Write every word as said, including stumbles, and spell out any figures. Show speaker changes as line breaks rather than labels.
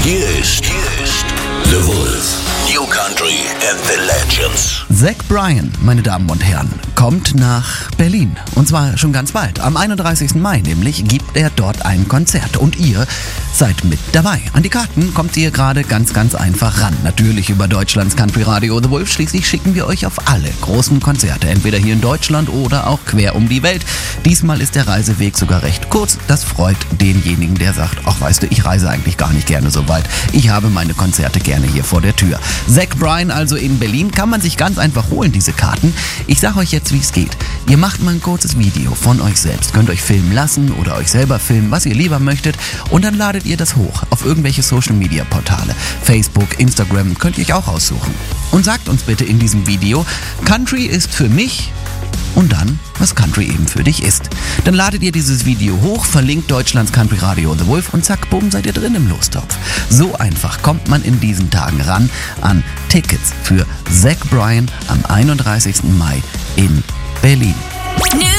Hier ist, hier ist The Wolf. New Country and the Legends.
Zach Bryan, meine Damen und Herren, kommt nach Berlin. Und zwar schon ganz bald. Am einunddreißigsten Mai nämlich gibt er dort ein Konzert. Und ihr seid mit dabei. An die Karten kommt ihr gerade ganz, ganz einfach ran. Natürlich über Deutschlands Country Radio The Wolf. Schließlich schicken wir euch auf alle großen Konzerte. Entweder hier in Deutschland oder auch quer um die Welt. Diesmal ist der Reiseweg sogar recht kurz. Das freut denjenigen, der sagt, ach weißt du, ich reise eigentlich gar nicht gerne so weit. Ich habe meine Konzerte gerne hier vor der Tür. Zach Bryan also in Berlin, kann man sich ganz einfach holen, diese Karten. Ich sage euch jetzt, wie es geht. Ihr macht mal ein kurzes Video von euch selbst, könnt euch filmen lassen oder euch selber filmen, was ihr lieber möchtet, und dann ladet ihr das hoch auf irgendwelche Social-Media-Portale. Facebook, Instagram, könnt ihr euch auch aussuchen. Und sagt uns bitte in diesem Video, Country ist für mich... und dann, was Country eben für dich ist. Dann ladet ihr dieses Video hoch, verlinkt Deutschlands Country Radio The Wolf und zack, bumm, seid ihr drin im Lostopf. So einfach kommt man in diesen Tagen ran an Tickets für Zach Bryan am einunddreißigsten Mai in Berlin.
New